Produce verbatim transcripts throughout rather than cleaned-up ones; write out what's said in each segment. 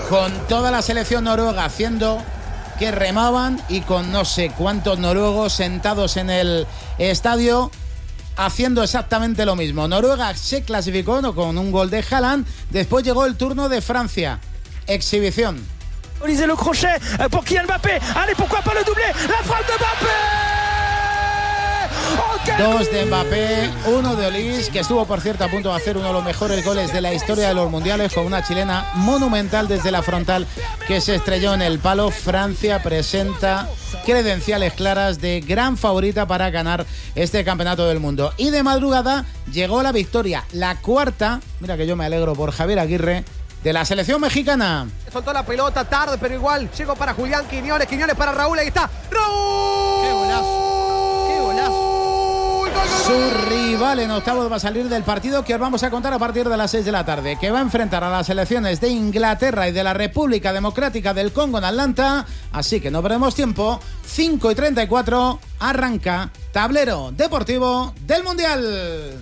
con toda la selección noruega haciendo que remaban y con no sé cuántos noruegos sentados en el estadio haciendo exactamente lo mismo. Noruega se clasificó ¿no? con un gol de Haaland. Después llegó el turno de Francia. Exhibición. Lisez le crochet pour Kylian Mbappé. Allez, pourquoi pas le doublé. La frappe de Mbappé. Dos de Mbappé, uno de Olise, que estuvo por cierto a punto de hacer uno de los mejores goles de la historia de los mundiales con una chilena monumental desde la frontal que se estrelló en el palo. Francia presenta credenciales claras de gran favorita para ganar este campeonato del mundo. Y de madrugada llegó la victoria, la cuarta, mira que yo me alegro por Javier Aguirre, de la selección mexicana. Soltó la pelota tarde, pero igual llegó para Julián Quiñones, Quiñones para Raúl, ahí está. ¡Raúl! ¡Qué golazo! ¡Qué golazo! Su rival en octavos va a salir del partido que os vamos a contar a partir de las seis de la tarde, que va a enfrentar a las selecciones de Inglaterra y de la República Democrática del Congo en Atlanta. Así que no perdemos tiempo. cinco y treinta y cuatro, arranca Tablero Deportivo del Mundial.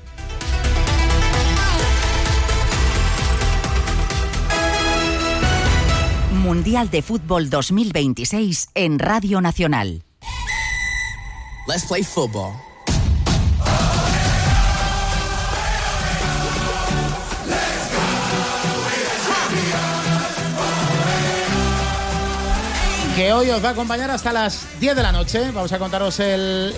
Mundial de Fútbol dos mil veintiséis en Radio Nacional. Let's play football. Que hoy os va a acompañar hasta las diez de la noche. Vamos a contaros el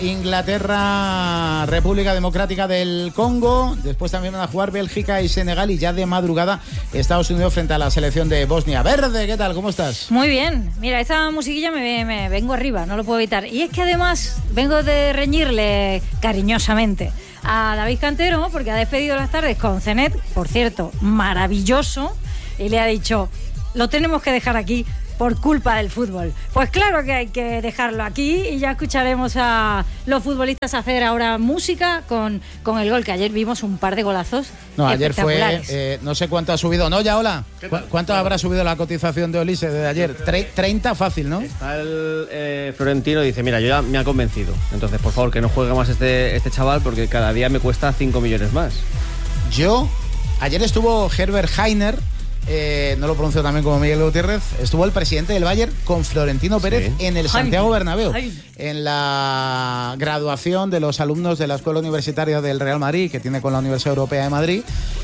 Inglaterra, República Democrática del Congo. Después también van a jugar Bélgica y Senegal. Y ya de madrugada Estados Unidos frente a la selección de Bosnia. Verde, ¿qué tal? ¿Cómo estás? Muy bien. Mira, esta musiquilla me, me vengo arriba, no lo puedo evitar. Y es que además vengo de reñirle cariñosamente a David Cantero, porque ha despedido las tardes con Cenet, por cierto, maravilloso. Y le ha dicho, lo tenemos que dejar aquí por culpa del fútbol. Pues claro que hay que dejarlo aquí y ya escucharemos a los futbolistas hacer ahora música con, con el gol, que ayer vimos un par de golazos. No, ayer fue, eh, no sé cuánto ha subido, ¿no? Ya, hola. ¿Cu- ¿Cuánto habrá subido la cotización de Olise de ayer? Tre- treinta fácil, ¿no? Está el eh, Florentino y dice, mira, yo ya me ha convencido. Entonces, por favor, que no juegue más este, este chaval porque cada día me cuesta cinco millones más. Yo, ayer estuvo Herbert Hainer, Eh, no lo pronuncio también como Miguel Gutiérrez. Estuvo el presidente del Bayern con Florentino Pérez sí. en el Santiago Bernabéu, Ay. en la graduación de los alumnos de la Escuela Universitaria del Real Madrid, que tiene con la Universidad Europea de Madrid.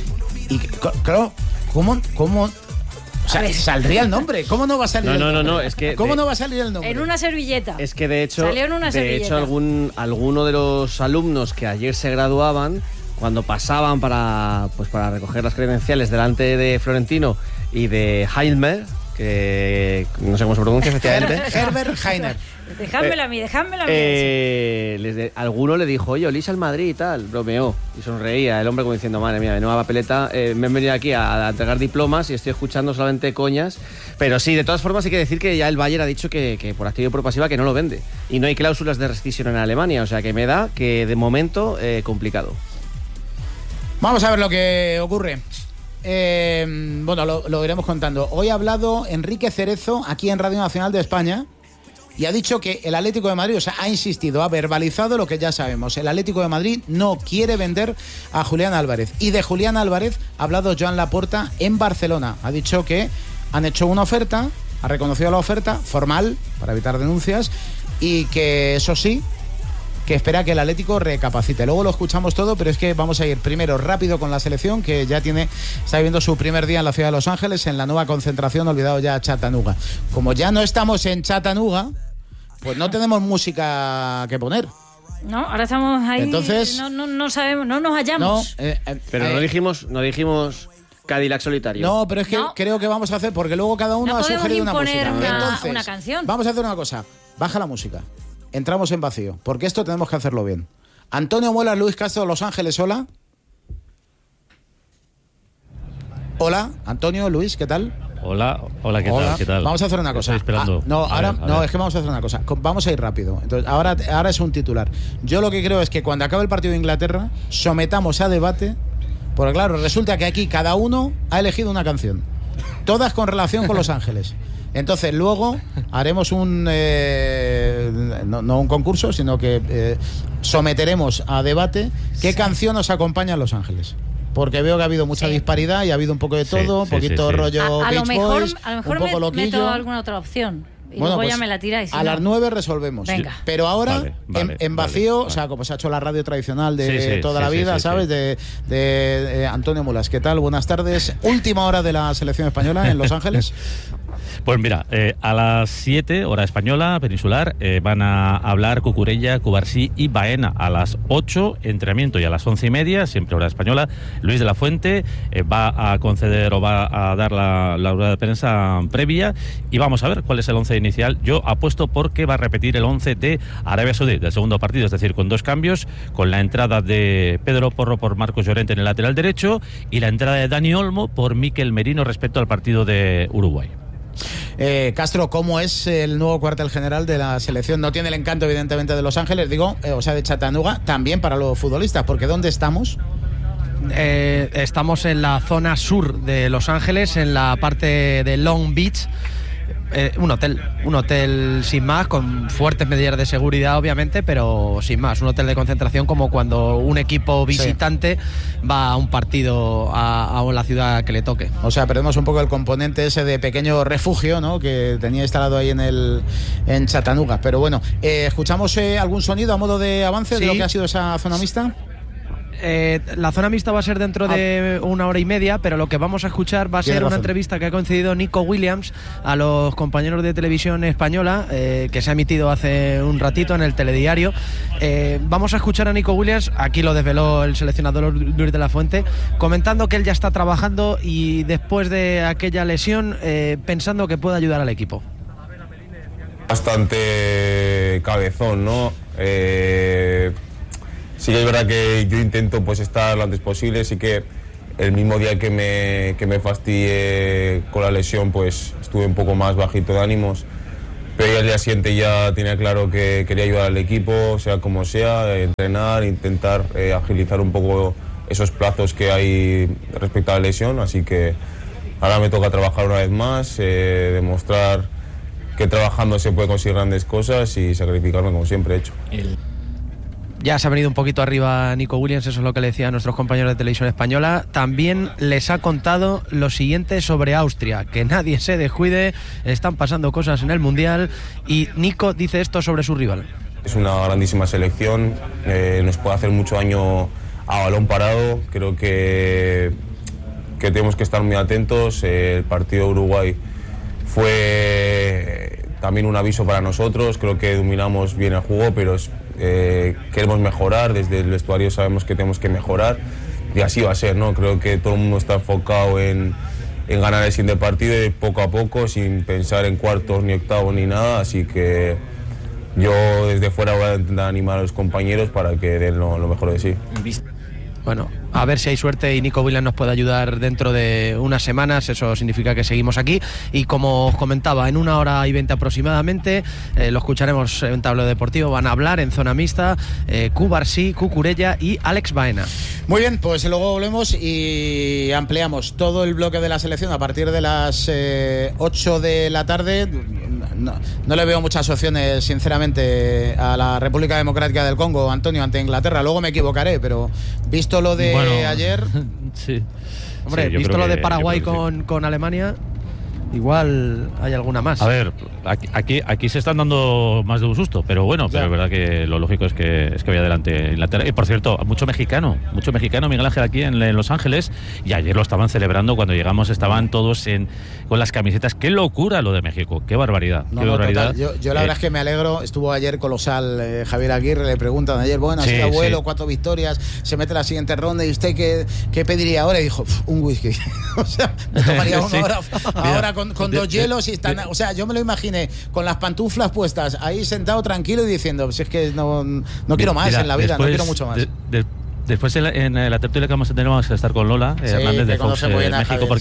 Y claro, ¿cómo, cómo o sea, saldría el nombre? ¿Cómo no va a salir no, el no, nombre? No, no, es que ¿Cómo de, no va a salir el nombre? En una servilleta. Es que de hecho, Salió en una de servilleta. hecho algún, alguno de los alumnos que ayer se graduaban, cuando pasaban para, pues, para recoger las credenciales delante de Florentino y de Heilmer, que no sé cómo se pronuncia efectivamente. Herbert Hainer. Dejádmela a mí, dejádmela a mí. Eh, les de, alguno le dijo, oye, Olise al Madrid y tal, bromeó. Y sonreía el hombre como diciendo, madre mía, de nueva papeleta, eh, me han venido aquí a, a entregar diplomas y estoy escuchando solamente coñas. Pero sí, de todas formas hay que decir que ya el Bayern ha dicho que, que por activa y por pasiva que no lo vende. Y no hay cláusulas de rescisión en Alemania, o sea que me da que de momento eh, complicado. Vamos a ver lo que ocurre. Eh, bueno, lo, lo iremos contando. Hoy ha hablado Enrique Cerezo aquí en Radio Nacional de España y ha dicho que el Atlético de Madrid, o sea, ha insistido, ha verbalizado lo que ya sabemos. El Atlético de Madrid no quiere vender a Julián Álvarez. Y de Julián Álvarez ha hablado Joan Laporta en Barcelona. Ha dicho que han hecho una oferta, ha reconocido la oferta formal para evitar denuncias y que eso sí, que espera que el Atlético recapacite. Luego lo escuchamos todo, pero es que vamos a ir primero rápido con la selección, que ya tiene, está viviendo su primer día en la ciudad de Los Ángeles, en la nueva concentración, olvidado ya Chattanooga. Como ya no estamos en Chattanooga, pues no tenemos música que poner. No, ahora estamos ahí. Entonces, no, no, no sabemos, no nos hallamos. No, eh, eh, pero eh, no dijimos, no dijimos Cadillac solitario. No, pero es que no. creo que vamos a hacer, porque luego cada uno no ha sugerido una música. Una, Entonces, una canción. Vamos a hacer una cosa. Baja la música. Entramos en vacío, porque esto tenemos que hacerlo bien. Antonio Muelas, Luis Castro de Los Ángeles, hola. Hola, Antonio, Luis, ¿qué tal? Hola, hola, ¿qué hola. tal? ¿Qué tal? Vamos a hacer una cosa. Estoy esperando. Ah, no, a ahora ver, a no, ver. es que vamos a hacer una cosa. Vamos a ir rápido. Entonces, ahora, ahora es un titular. Yo lo que creo es que cuando acabe el partido de Inglaterra, sometamos a debate, porque claro, resulta que aquí cada uno ha elegido una canción. Todas con relación con Los Ángeles. Entonces luego haremos un eh, no, no un concurso, sino que eh, someteremos a debate qué sí. canción nos acompaña en Los Ángeles. porque veo que ha habido mucha Sí. disparidad y ha habido un poco de Sí, todo, un sí, poquito sí, sí. rollo A, a lo Beach mejor, Boys, a lo mejor un poco me- loquillo. meto alguna otra opción. Y Bueno, luego pues, ya me la tiráis. si a no. las nueve resolvemos. Venga. Pero ahora, Vale, vale, en, en vacío, vale, o sea, vale. como se ha hecho la radio tradicional de Sí, sí, toda sí, la sí, vida, sí, ¿sabes? sí. De, de, de Antonio Mulas. ¿Qué tal? Buenas tardes. Última hora de la selección española en Los Ángeles. Pues mira, eh, a las siete, hora española, peninsular, eh, van a hablar Cucurella, Cubarsí y Baena. A las ocho, entrenamiento, y a las once y media, siempre hora española, Luis de la Fuente eh, va a conceder o va a dar la, la rueda de prensa previa y vamos a ver cuál es el once inicial. Yo apuesto porque va a repetir el once de Arabia Saudí del segundo partido, es decir, con dos cambios, con la entrada de Pedro Porro por Marcos Llorente en el lateral derecho y la entrada de Dani Olmo por Mikel Merino respecto al partido de Uruguay. Eh, Castro, ¿cómo es el nuevo cuartel general de la selección? No tiene el encanto, evidentemente, de Los Ángeles, digo, eh, o sea, de Chattanooga, también para los futbolistas, porque ¿dónde estamos? Eh, estamos en la zona sur de Los Ángeles, en la parte de Long Beach. Eh, un hotel, un hotel sin más, con fuertes medidas de seguridad, obviamente, pero sin más. Un hotel de concentración como cuando un equipo visitante sí. va a un partido a, a la ciudad que le toque. O sea, perdemos un poco el componente ese de pequeño refugio, ¿no?, que tenía instalado ahí en el en Chattanooga. Pero bueno, eh, ¿escuchamos eh, algún sonido a modo de avance sí. de lo que ha sido esa zona mixta? Eh, la zona mixta va a ser dentro de una hora y media, pero lo que vamos a escuchar va a ser una entrevista que ha concedido Nico Williams a los compañeros de televisión española, eh, que se ha emitido hace un ratito en el telediario. Eh, vamos a escuchar a Nico Williams, aquí lo desveló el seleccionador Luis de la Fuente, comentando que él ya está trabajando y después de aquella lesión eh, pensando que puede ayudar al equipo. Bastante cabezón, ¿no? Eh... Sí que es verdad que yo intento pues estar lo antes posible, sí que el mismo día que me, que me fastidié con la lesión pues estuve un poco más bajito de ánimos, pero ya al día siguiente ya tenía claro que quería ayudar al equipo, sea como sea, entrenar, intentar eh, agilizar un poco esos plazos que hay respecto a la lesión, así que ahora me toca trabajar una vez más, eh, demostrar que trabajando se puede conseguir grandes cosas y sacrificarme como siempre he hecho. Ya se ha venido un poquito arriba Nico Williams, eso es lo que le decía a nuestros compañeros de televisión española. También les ha contado lo siguiente sobre Austria, que nadie se descuide, están pasando cosas en el Mundial y Nico dice esto sobre su rival. Es una grandísima selección, eh, nos puede hacer mucho daño a balón parado, creo que, que tenemos que estar muy atentos. Eh, el partido de Uruguay fue también un aviso para nosotros, creo que dominamos bien el juego, pero es Eh, queremos mejorar, desde el vestuario sabemos que tenemos que mejorar y así va a ser, ¿no? Creo que todo el mundo está enfocado en, en ganar el siguiente partido poco a poco, sin pensar en cuartos ni octavos ni nada, así que yo desde fuera voy a intentar animar a los compañeros para que den lo, lo mejor de sí. Bueno, a ver si hay suerte y Nico Williams nos puede ayudar dentro de unas semanas, eso significa que seguimos aquí y como os comentaba, en una hora y veinte aproximadamente eh, lo escucharemos en Tablero Deportivo, van a hablar en zona mixta eh, Cubarsí, Cucurella y Alex Baena. Muy bien, pues luego volvemos y ampliamos todo el bloque de la selección a partir de las eh, ocho de la tarde. No, no le veo muchas opciones, sinceramente, a la República Democrática del Congo, Antonio, ante Inglaterra. Luego me equivocaré, pero visto lo de bueno, ayer... Sí. Hombre, sí, visto lo que, de Paraguay con, sí. con Alemania, igual hay alguna más. A ver, aquí, aquí, aquí se están dando más de un susto, pero bueno, pero es verdad que lo lógico es que es que vaya adelante Inglaterra. Y por cierto, mucho mexicano, mucho mexicano, Miguel Ángel, aquí en, en Los Ángeles, y ayer lo estaban celebrando cuando llegamos, estaban todos en con las camisetas. Qué locura lo de México, qué barbaridad. No, qué no, barbaridad. Total. Yo, yo la eh, verdad es que me alegro, estuvo ayer colosal eh, Javier Aguirre, le preguntan ayer, bueno, ha sí, sido abuelo, sí. cuatro victorias, se mete a la siguiente ronda y usted qué, qué pediría ahora, y dijo, un whisky. O sea, me tomaría uno sí. ahora, ahora con, con dos hielos y están, o sea, yo me lo imaginé con las pantuflas puestas, ahí sentado tranquilo y diciendo, si es que no, no quiero más Mira, en la vida, después, no quiero mucho más. De, de, Después en la, en la tertulia que vamos a tener vamos a estar con Lola sí, Hernández de Fox eh, México, Javier, porque sí.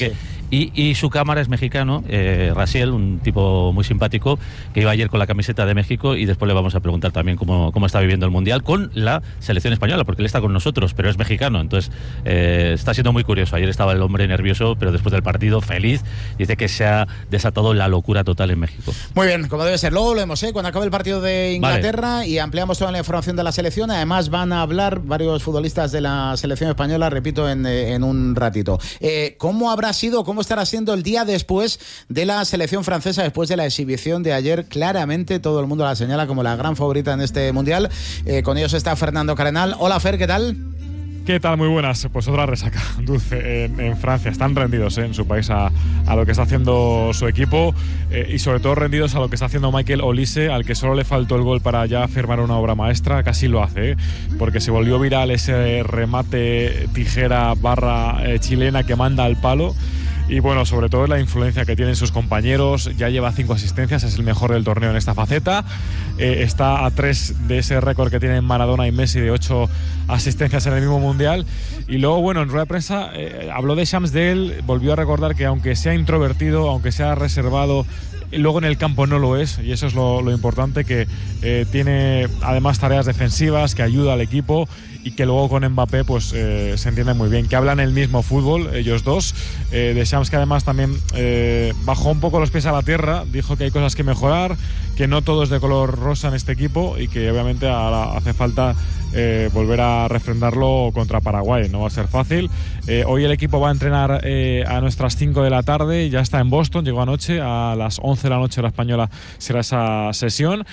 Y, y su cámara es mexicano, eh, Raciel, un tipo muy simpático, que iba ayer con la camiseta de México, y después le vamos a preguntar también cómo, cómo está viviendo el Mundial con la selección española, porque él está con nosotros, pero es mexicano, entonces eh, está siendo muy curioso. Ayer estaba el hombre nervioso, pero después del partido feliz, dice que se ha desatado la locura total en México. Muy bien, como debe ser. Luego volvemos, ¿eh? Cuando acabe el partido de Inglaterra, vale. Y ampliamos toda la información de la selección. Además van a hablar varios futbolistas de la selección española, repito, en, en un ratito. Eh, ¿Cómo habrá sido, cómo estará siendo el día después de la selección francesa, después de la exhibición de ayer? Claramente todo el mundo la señala como la gran favorita en este Mundial. Eh, con ellos está Fernando Carenal. Hola, Fer, ¿qué tal? ¿Qué tal? Muy buenas. Pues otra resaca dulce en, en Francia. Están rendidos ¿eh? en su país a, a lo que está haciendo su equipo eh, y sobre todo rendidos a lo que está haciendo Michael Olise, al que solo le faltó el gol para ya firmar una obra maestra. Casi lo hace, ¿eh? porque se volvió viral ese remate tijera barra eh, chilena que manda al palo. Y bueno, sobre todo la influencia que tienen sus compañeros. Ya lleva cinco asistencias, es el mejor del torneo en esta faceta. Eh, está a tres de ese récord que tienen Maradona y Messi de ocho asistencias en el mismo Mundial. Y luego, bueno, en rueda de prensa eh, habló de Shams de él, volvió a recordar que aunque sea introvertido, aunque sea reservado, luego en el campo no lo es, y eso es lo, lo importante, que eh, tiene además tareas defensivas, que ayuda al equipo, y que luego con Mbappé pues eh, se entiende muy bien, que hablan el mismo fútbol ellos dos. eh, de Shams, que además también eh, bajó un poco los pies a la tierra, dijo que hay cosas que mejorar, que no todo es de color rosa en este equipo, y que obviamente ahora hace falta eh, volver a refrendarlo contra Paraguay. No va a ser fácil. eh, hoy el equipo va a entrenar eh, a nuestras cinco de la tarde, ya está en Boston, llegó anoche, a las once de la noche hora española será esa sesión,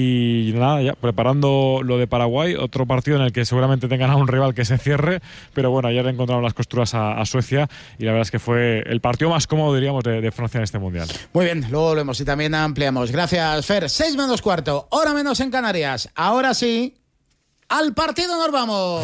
y nada, ya preparando lo de Paraguay, otro partido en el que seguramente tengan a un rival que se cierre, pero bueno, ayer encontraron las costuras a, a Suecia, y la verdad es que fue el partido más cómodo, diríamos, de, de Francia en este Mundial. Muy bien, luego volvemos y también ampliamos. Gracias, Fer. Seis menos cuarto, hora menos en Canarias. Ahora sí, al partido nos vamos.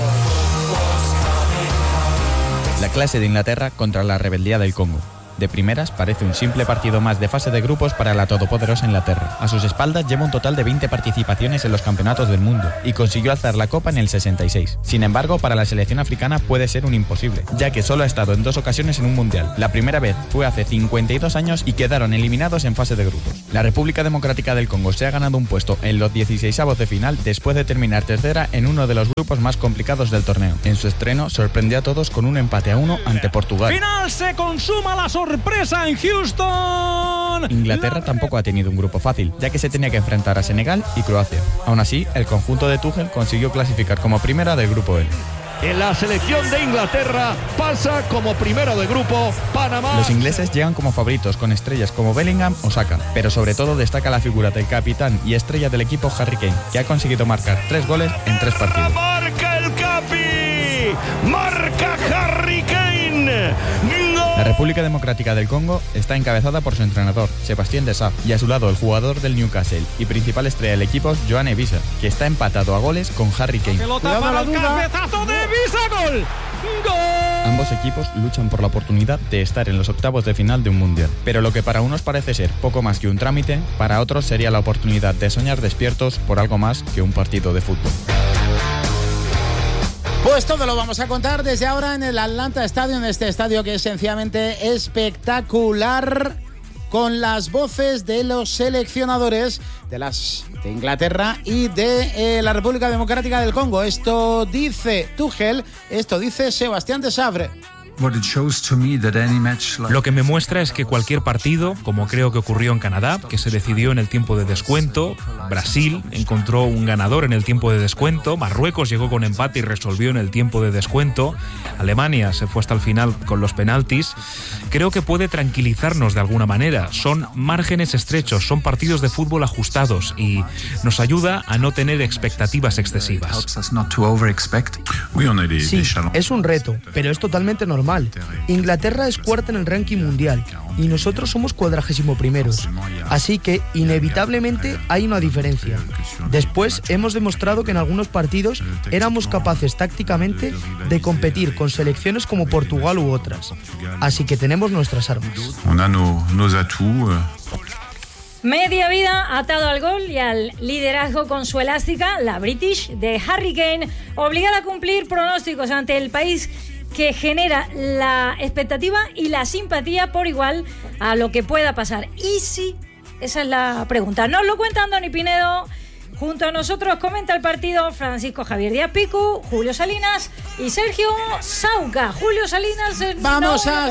La clase de Inglaterra contra la rebeldía del Congo. De primeras, parece un simple partido más de fase de grupos para la todopoderosa Inglaterra. A sus espaldas lleva un total de veinte participaciones en los campeonatos del mundo y consiguió alzar la copa en el sesenta y seis. Sin embargo, para la selección africana puede ser un imposible, ya que solo ha estado en dos ocasiones en un mundial. La primera vez fue hace cincuenta y dos años y quedaron eliminados en fase de grupos. La República Democrática del Congo se ha ganado un puesto en los dieciseisavos de final después de terminar tercera en uno de los grupos más complicados del torneo. En su estreno sorprendió a todos con un empate a uno ante Portugal. Final se consuma la sorpresa en Houston. Inglaterra tampoco ha tenido un grupo fácil, ya que se tenía que enfrentar a Senegal y Croacia. Aún así, el conjunto de Tuchel consiguió clasificar como primera del grupo L. En la selección de Inglaterra pasa como primero de grupo Panamá. Los ingleses llegan como favoritos con estrellas como Bellingham o Saka, pero sobre todo destaca la figura del capitán y estrella del equipo Harry Kane, que ha conseguido marcar tres goles en tres partidos. ¡Marca el Capi! ¡Marca Harry Kane! La República Democrática del Congo está encabezada por su entrenador, Sebastián Desailly, y a su lado el jugador del Newcastle y principal estrella del equipo, Joan Evisa, que está empatado a goles con Harry Kane. Pelota para el cabezazo de Evisa, gol. ¡Gol! Ambos equipos luchan por la oportunidad de estar en los octavos de final de un mundial. Pero lo que para unos parece ser poco más que un trámite, para otros sería la oportunidad de soñar despiertos por algo más que un partido de fútbol. Pues todo lo vamos a contar desde ahora en el Atlanta Stadium, este estadio que es sencillamente espectacular, con las voces de los seleccionadores de las de Inglaterra y de eh, la República Democrática del Congo. Esto dice Tuchel, esto dice Sebastián Desailly. Lo que me muestra es que cualquier partido, como creo que ocurrió en Canadá, que se decidió en el tiempo de descuento, Brasil encontró un ganador en el tiempo de descuento, Marruecos llegó con empate y resolvió en el tiempo de descuento, Alemania se fue hasta el final con los penaltis, creo que puede tranquilizarnos de alguna manera. Son márgenes estrechos, son partidos de fútbol ajustados y nos ayuda a no tener expectativas excesivas. Sí, es un reto, pero es totalmente normal. Inglaterra es cuarta en el ranking mundial y nosotros somos cuadragésimo primeros. Así que, inevitablemente, hay una diferencia. Después, hemos demostrado que en algunos partidos éramos capaces tácticamente de competir con selecciones como Portugal u otras. Así que tenemos nuestras armas. Media vida atado al gol y al liderazgo con su elástica, la British de Harry Kane, obligada a cumplir pronósticos ante el país que genera la expectativa y la simpatía por igual a lo que pueda pasar. ¿Y si? Esa es la pregunta. Nos lo cuenta Andoni Pinedo. Junto a nosotros comenta el partido Francisco Javier Díaz Picu, Julio Salinas y Sergio Sauca. Julio Salinas. Eh, Vamos no a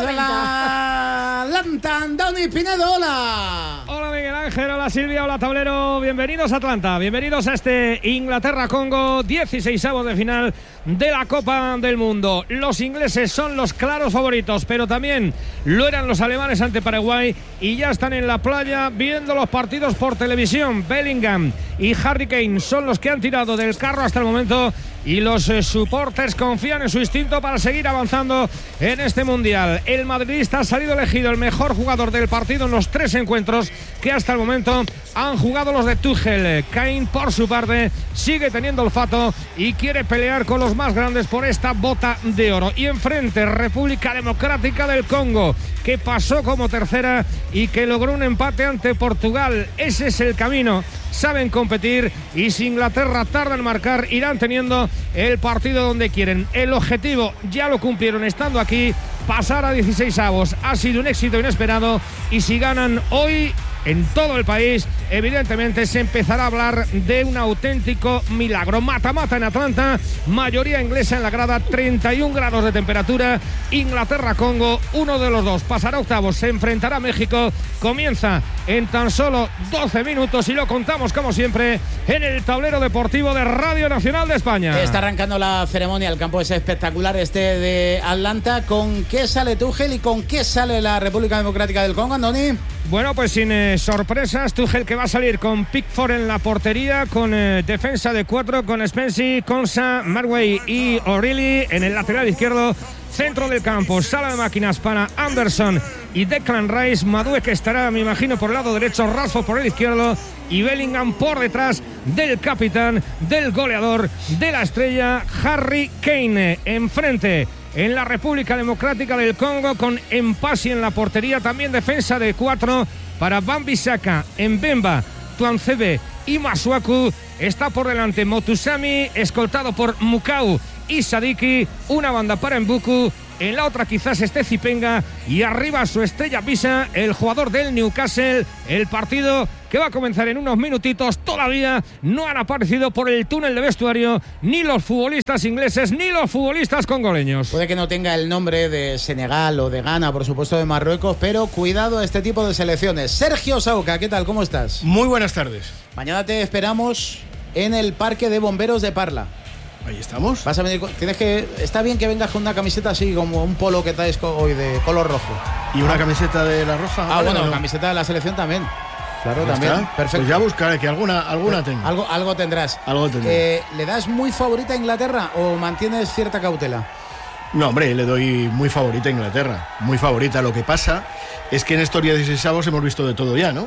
la Atlanta, Andoni Pinedo, hola. Hola Miguel Ángel, hola Silvia, hola tablero. Bienvenidos a Atlanta, bienvenidos a este Inglaterra-Congo, dieciseisavos de final de la Copa del Mundo. Los ingleses son los claros favoritos, pero también lo eran los alemanes ante Paraguay y ya están en la playa viendo los partidos por televisión. Bellingham y Harry Kane son los que han tirado del carro hasta el momento y los eh, supporters confían en su instinto para seguir avanzando en este Mundial. El madridista ha salido elegido el mejor jugador del partido en los tres encuentros que hasta el momento han jugado los de Tuchel. Kane, por su parte, sigue teniendo olfato y quiere pelear con los más grandes por esta bota de oro. Y enfrente, República Democrática del Congo, que pasó como tercera y que logró un empate ante Portugal. Ese es el camino. Saben competir y si Inglaterra tarda en marcar, irán teniendo el partido donde quieren. El objetivo ya lo cumplieron estando aquí, pasar a dieciseisavos. Ha sido un éxito inesperado y si ganan hoy en todo el país, evidentemente se empezará a hablar de un auténtico milagro. Mata-mata en Atlanta, mayoría inglesa en la grada, treinta y un grados de temperatura. Inglaterra-Congo, uno de los dos pasará octavos, se enfrentará a México. Comienza en tan solo doce minutos y lo contamos como siempre en el tablero deportivo de Radio Nacional de España. Está arrancando la ceremonia, el campo es espectacular este de Atlanta. ¿Con qué sale Tuchel y con qué sale la República Democrática del Congo, Andoni? Bueno, pues sin eh, sorpresas, Tuchel que va a salir con Pickford en la portería, con eh, defensa de cuatro, con Spencer, Konsa, Marway y O'Reilly en el lateral izquierdo. Centro del campo, sala de máquinas para Anderson y Declan Rice. Madueke estará, me imagino, por el lado derecho, Rashford por el izquierdo y Bellingham por detrás del capitán, del goleador, de la estrella, Harry Kane. Enfrente, en la República Democrática del Congo, con Mpasi en la portería, también defensa de cuatro para Wan-Bissaka, Mbemba, Tuanzebe y Masuaku. Está por delante Motusami, escoltado por Mukau y Sadiki, una banda para Mbuku, en la otra quizás esté Zipenga y arriba su estrella Pisa, el jugador del Newcastle. El partido que va a comenzar en unos minutitos, todavía no han aparecido por el túnel de vestuario ni los futbolistas ingleses ni los futbolistas congoleños. Puede que no tenga el nombre de Senegal o de Ghana, por supuesto de Marruecos, pero cuidado a este tipo de selecciones. Sergio Sauca, ¿qué tal? ¿Cómo estás? Muy buenas tardes. Mañana te esperamos en el Parque de Bomberos de Parla. Ahí estamos. Vas a venir, tienes que, está bien que vengas con una camiseta así como un polo que traes hoy de color rojo. ¿Y una camiseta de la Roja? Ah, bueno, no. Camiseta de la selección también. Claro, ¿Ahí también. Está? Perfecto. Pues ya buscaré, que alguna, alguna tengo. Algo, algo tendrás. Algo tendré. Eh, ¿Le das muy favorita a Inglaterra o mantienes cierta cautela? No, hombre, le doy muy favorita a Inglaterra. Muy favorita. Lo que pasa es que en estos dieciseisavos hemos visto de todo ya, ¿no?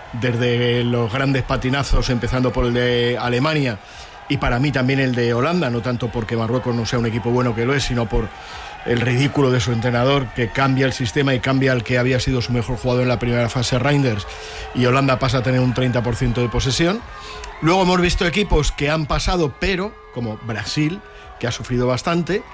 Desde los grandes patinazos, empezando por el de Alemania, y para mí también el de Holanda, no tanto porque Marruecos no sea un equipo bueno que lo es, sino por el ridículo de su entrenador, que cambia el sistema y cambia al que había sido su mejor jugador en la primera fase, Reinders, y Holanda pasa a tener un treinta por ciento de posesión. Luego hemos visto equipos que han pasado, pero como Brasil, que ha sufrido bastante,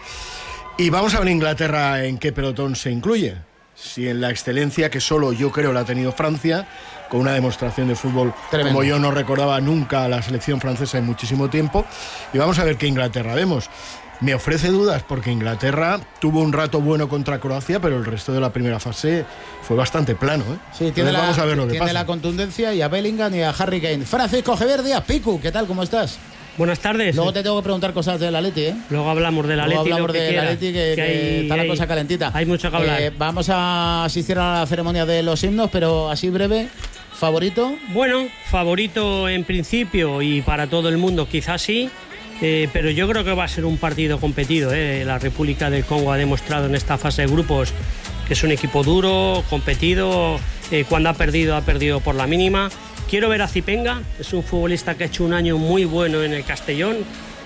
y vamos a ver Inglaterra en qué pelotón se incluye. Si en la excelencia que solo yo creo la ha tenido Francia, con una demostración de fútbol Tremendo. Como yo no recordaba nunca a la selección francesa en muchísimo tiempo, y vamos a ver qué Inglaterra vemos. Me ofrece dudas porque Inglaterra tuvo un rato bueno contra Croacia, pero el resto de la primera fase fue bastante plano, ¿eh? Sí, tiene, la, vamos a ver lo que tiene pasa. la contundencia y a Bellingham y a Harry Kane. Francisco Javier Díaz Picu, ¿qué tal? ¿Cómo estás? Buenas tardes. Luego te tengo que preguntar cosas del Atleti, ¿eh? Luego hablamos del Atleti. Luego hablamos del del Atleti, que, que, que hay, está la hay, cosa calentita. Hay mucho que hablar. Eh, vamos a asistir a la ceremonia de los himnos, pero así breve. ¿Favorito? Bueno, favorito en principio y para todo el mundo quizás sí, eh, pero yo creo que va a ser un partido competido. ¿eh? La República del Congo ha demostrado en esta fase de grupos que es un equipo duro, competido, eh, cuando ha perdido, ha perdido por la mínima. Quiero ver a Zipenga, es un futbolista que ha hecho un año muy bueno en el Castellón,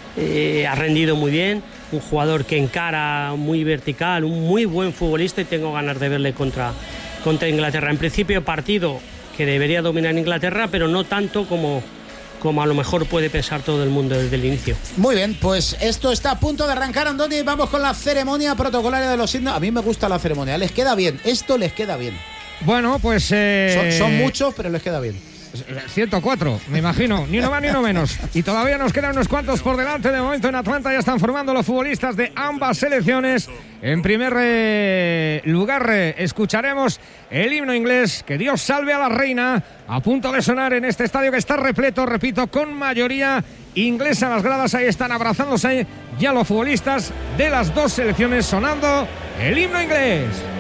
eh, ha rendido muy bien, un jugador que encara muy vertical, un muy buen futbolista y tengo ganas de verle contra, contra Inglaterra. En principio partido que debería dominar Inglaterra, pero no tanto como, como a lo mejor puede pensar todo el mundo desde el inicio. Muy bien, pues esto está a punto de arrancar, Andoni. Vamos con la ceremonia protocolaria de los himnos. A mí me gusta la ceremonia, les queda bien, esto les queda bien. Bueno, pues... Eh... Son, son muchos, pero les queda bien. ciento cuatro, me imagino, ni uno más ni uno menos. Y todavía nos quedan unos cuantos por delante. De momento en Atlanta ya están formando los futbolistas de ambas selecciones. En primer eh, lugar eh, escucharemos el himno inglés, que Dios salve a la reina, a punto de sonar en este estadio que está repleto, repito, con mayoría inglesa. Las gradas ahí están abrazándose ya los futbolistas de las dos selecciones sonando el himno inglés.